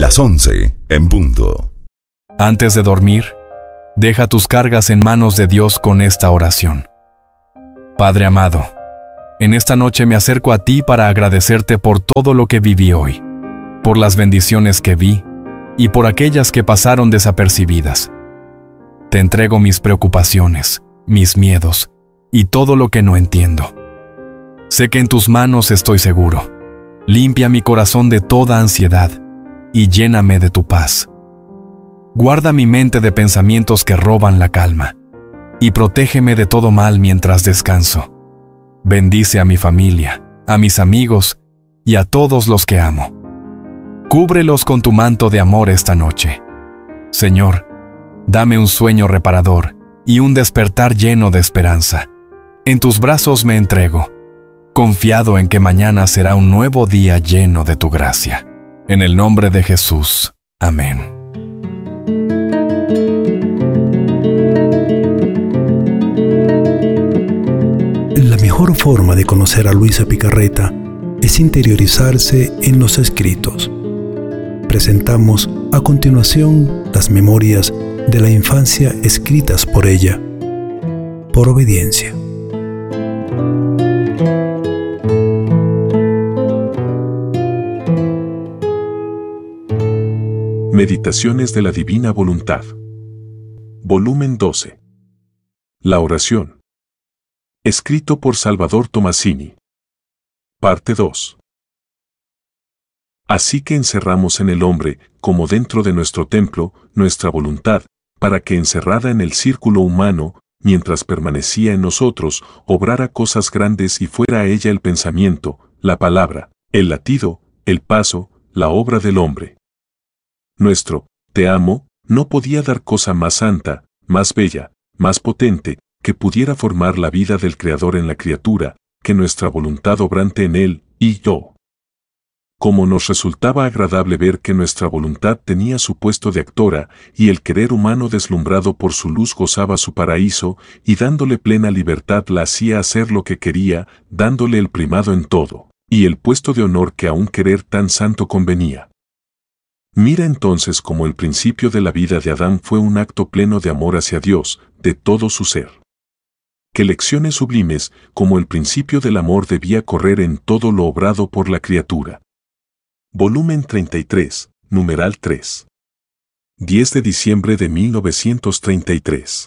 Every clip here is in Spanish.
Las 11 en punto. Antes de dormir, deja tus cargas en manos de Dios con esta oración. Padre amado, en esta noche me acerco a ti para agradecerte por todo lo que viví hoy, por las bendiciones que vi y por aquellas que pasaron desapercibidas. Te entrego mis preocupaciones, mis miedos y todo lo que no entiendo. Sé que en tus manos estoy seguro. Limpia mi corazón de toda ansiedad y lléname de tu paz. Guarda mi mente de pensamientos que roban la calma y protégeme de todo mal mientras descanso. Bendice a mi familia, a mis amigos y a todos los que amo. Cúbrelos con tu manto de amor esta noche. Señor, dame un sueño reparador y un despertar lleno de esperanza. En tus brazos me entrego, confiado en que mañana será un nuevo día lleno de tu gracia. En el nombre de Jesús. Amén. La mejor forma de conocer a Luisa Picarreta es interiorizarse en los escritos. Presentamos a continuación las memorias de la infancia escritas por ella, por obediencia. Meditaciones de la Divina Voluntad. Volumen 12. La oración. Escrito por Salvador Tomasini. Parte 2. Así que encerramos en el hombre, como dentro de nuestro templo, nuestra voluntad, para que encerrada en el círculo humano, mientras permanecía en nosotros, obrara cosas grandes y fuera a ella el pensamiento, la palabra, el latido, el paso, la obra del hombre. Nuestro «te amo» no podía dar cosa más santa, más bella, más potente, que pudiera formar la vida del Creador en la criatura, que nuestra voluntad obrante en él y yo. Como nos resultaba agradable ver que nuestra voluntad tenía su puesto de actora y el querer humano deslumbrado por su luz gozaba su paraíso y dándole plena libertad la hacía hacer lo que quería, dándole el primado en todo, y el puesto de honor que a un querer tan santo convenía. Mira entonces cómo el principio de la vida de Adán fue un acto pleno de amor hacia Dios, de todo su ser. Qué lecciones sublimes, como el principio del amor debía correr en todo lo obrado por la criatura. Volumen 33, numeral 3. 10 de diciembre de 1933.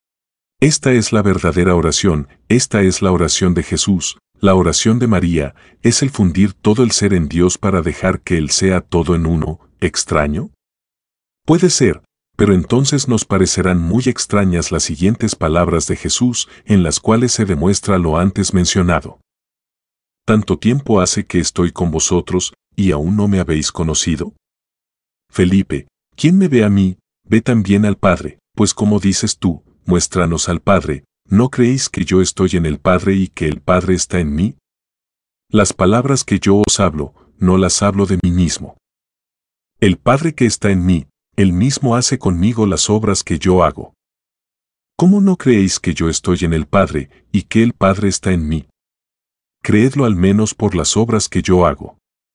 Esta es la verdadera oración, esta es la oración de Jesús, la oración de María, es el fundir todo el ser en Dios para dejar que Él sea todo en uno. ¿Extraño? Puede ser, pero entonces nos parecerán muy extrañas las siguientes palabras de Jesús en las cuales se demuestra lo antes mencionado. ¿Tanto tiempo hace que estoy con vosotros y aún no me habéis conocido? Felipe, quien me ve a mí, ve también al Padre, pues como dices tú, muéstranos al Padre, ¿no creéis que yo estoy en el Padre y que el Padre está en mí? Las palabras que yo os hablo, no las hablo de mí mismo. El Padre que está en mí, Él mismo hace conmigo las obras que yo hago. ¿Cómo no creéis que yo estoy en el Padre y que el Padre está en mí? Creedlo al menos por las obras que yo hago.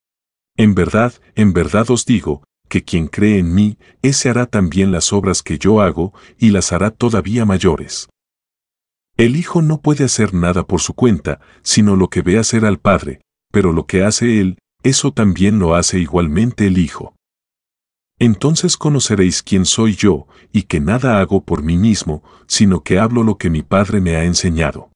En verdad os digo, que quien cree en mí, ese hará también las obras que yo hago y las hará todavía mayores. El Hijo no puede hacer nada por su cuenta, sino lo que ve hacer al Padre, pero lo que hace Él, eso también lo hace igualmente el Hijo. Entonces conoceréis quién soy yo, y que nada hago por mí mismo, sino que hablo lo que mi Padre me ha enseñado.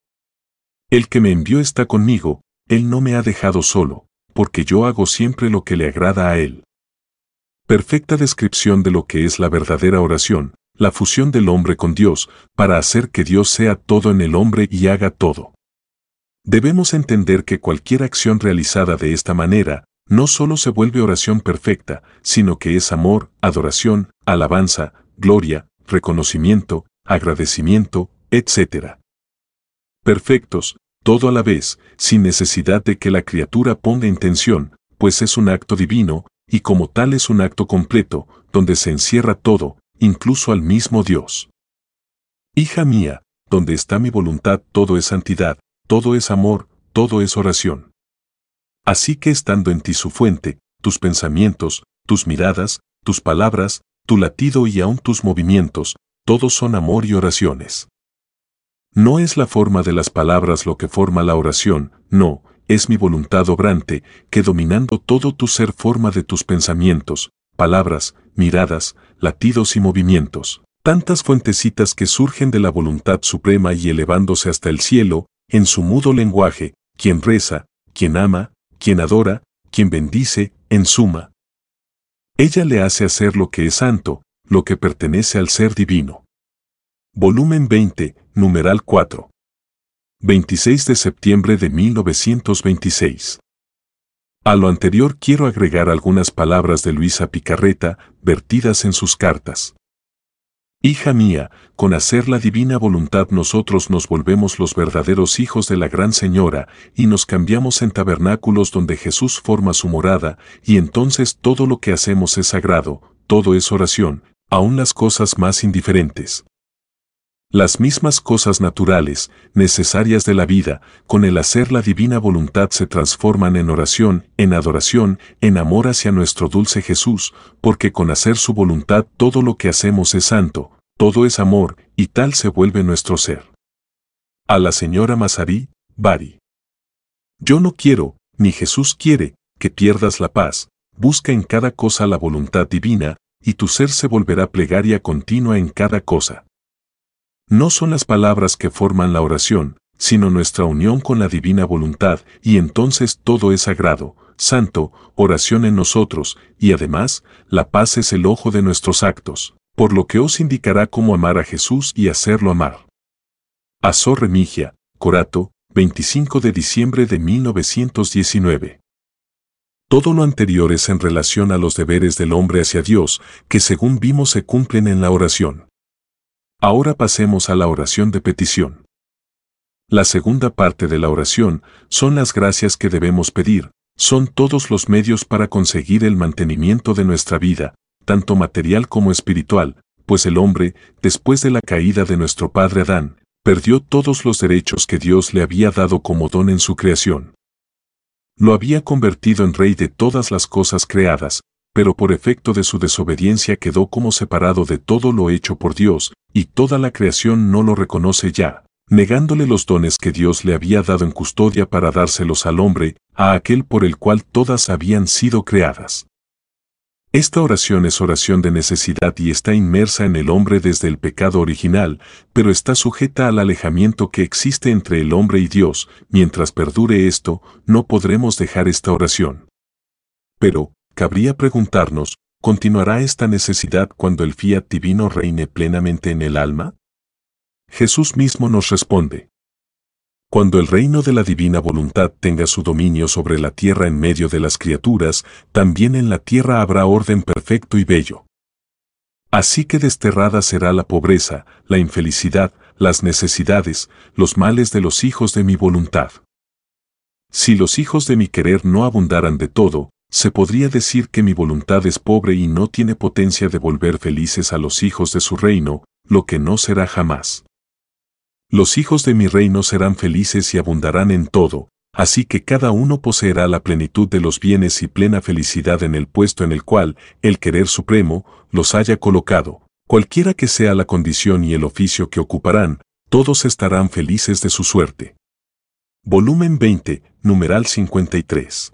El que me envió está conmigo, Él no me ha dejado solo, porque yo hago siempre lo que le agrada a Él. Perfecta descripción de lo que es la verdadera oración, la fusión del hombre con Dios, para hacer que Dios sea todo en el hombre y haga todo. Debemos entender que cualquier acción realizada de esta manera, no solo se vuelve oración perfecta, sino que es amor, adoración, alabanza, gloria, reconocimiento, agradecimiento, etc. Perfectos, todo a la vez, sin necesidad de que la criatura ponga intención, pues es un acto divino, y como tal es un acto completo, donde se encierra todo, incluso al mismo Dios. Hija mía, donde está mi voluntad todo es santidad, todo es amor, todo es oración. Así que estando en ti su fuente, tus pensamientos, tus miradas, tus palabras, tu latido y aún tus movimientos, todos son amor y oraciones. No es la forma de las palabras lo que forma la oración, no, es mi voluntad obrante, que dominando todo tu ser forma de tus pensamientos, palabras, miradas, latidos y movimientos. Tantas fuentecitas que surgen de la voluntad suprema y elevándose hasta el cielo, en su mudo lenguaje, quien reza, quien ama, quien adora, quien bendice, en suma. Ella le hace hacer lo que es santo, lo que pertenece al ser divino. Volumen 20, numeral 4. 26 de septiembre de 1926. A lo anterior quiero agregar algunas palabras de Luisa Picarreta, vertidas en sus cartas. Hija mía, con hacer la divina voluntad nosotros nos volvemos los verdaderos hijos de la Gran Señora y nos cambiamos en tabernáculos donde Jesús forma su morada, y entonces todo lo que hacemos es sagrado, todo es oración, aun las cosas más indiferentes. Las mismas cosas naturales, necesarias de la vida, con el hacer la divina voluntad se transforman en oración, en adoración, en amor hacia nuestro dulce Jesús, porque con hacer su voluntad todo lo que hacemos es santo, todo es amor, y tal se vuelve nuestro ser. A la señora Masarí, Bari. Yo no quiero, ni Jesús quiere, que pierdas la paz, busca en cada cosa la voluntad divina, y tu ser se volverá plegaria continua en cada cosa. No son las palabras que forman la oración, sino nuestra unión con la divina voluntad, y entonces todo es sagrado, santo, oración en nosotros, y además, la paz es el ojo de nuestros actos, por lo que os indicará cómo amar a Jesús y hacerlo amar. Azor Remigia, Corato, 25 de diciembre de 1919. Todo lo anterior es en relación a los deberes del hombre hacia Dios, que según vimos se cumplen en la oración. Ahora pasemos a la oración de petición. La segunda parte de la oración son las gracias que debemos pedir, son todos los medios para conseguir el mantenimiento de nuestra vida, tanto material como espiritual, pues el hombre, después de la caída de nuestro padre Adán, perdió todos los derechos que Dios le había dado como don en su creación. Lo había convertido en rey de todas las cosas creadas, pero por efecto de su desobediencia quedó como separado de todo lo hecho por Dios, y toda la creación no lo reconoce ya, negándole los dones que Dios le había dado en custodia para dárselos al hombre, a aquel por el cual todas habían sido creadas. Esta oración es oración de necesidad y está inmersa en el hombre desde el pecado original, pero está sujeta al alejamiento que existe entre el hombre y Dios. Mientras perdure esto, no podremos dejar esta oración. Pero, cabría preguntarnos, ¿continuará esta necesidad cuando el fiat divino reine plenamente en el alma? Jesús mismo nos responde. Cuando el reino de la divina voluntad tenga su dominio sobre la tierra en medio de las criaturas, también en la tierra habrá orden perfecto y bello. Así que desterrada será la pobreza, la infelicidad, las necesidades, los males de los hijos de mi voluntad. Si los hijos de mi querer no abundaran de todo, se podría decir que mi voluntad es pobre y no tiene potencia de volver felices a los hijos de su reino, lo que no será jamás. Los hijos de mi reino serán felices y abundarán en todo, así que cada uno poseerá la plenitud de los bienes y plena felicidad en el puesto en el cual el querer supremo los haya colocado. Cualquiera que sea la condición y el oficio que ocuparán, todos estarán felices de su suerte. Volumen 20, numeral 53.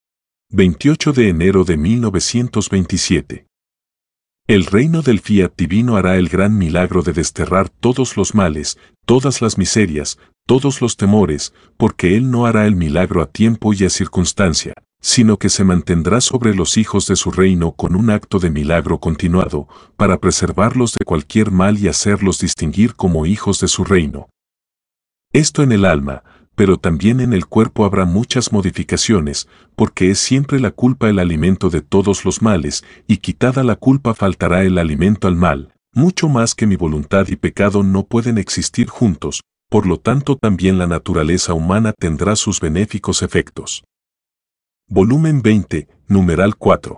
28 de enero de 1927. El reino del fiat divino hará el gran milagro de desterrar todos los males, todas las miserias, todos los temores, porque Él no hará el milagro a tiempo y a circunstancia, sino que se mantendrá sobre los hijos de su reino con un acto de milagro continuado, para preservarlos de cualquier mal y hacerlos distinguir como hijos de su reino. Esto en el alma, pero también en el cuerpo habrá muchas modificaciones, porque es siempre la culpa el alimento de todos los males, y quitada la culpa faltará el alimento al mal, mucho más que mi voluntad y pecado no pueden existir juntos, por lo tanto también la naturaleza humana tendrá sus benéficos efectos. Volumen 20, numeral 4.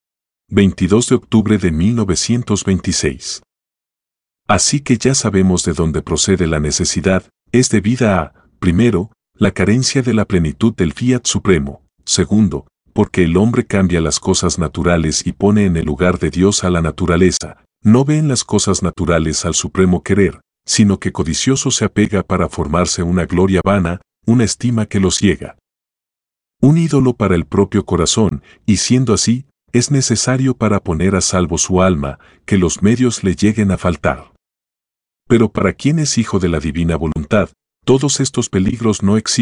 22 de octubre de 1926. Así que ya sabemos de dónde procede la necesidad, es debida a, primero, la carencia de la plenitud del fiat supremo, segundo, porque el hombre cambia las cosas naturales y pone en el lugar de Dios a la naturaleza, no ve en las cosas naturales al supremo querer, sino que codicioso se apega para formarse una gloria vana, una estima que lo ciega. Un ídolo para el propio corazón, y siendo así, es necesario para poner a salvo su alma, que los medios le lleguen a faltar. Pero para quien es hijo de la divina voluntad, todos estos peligros no existen.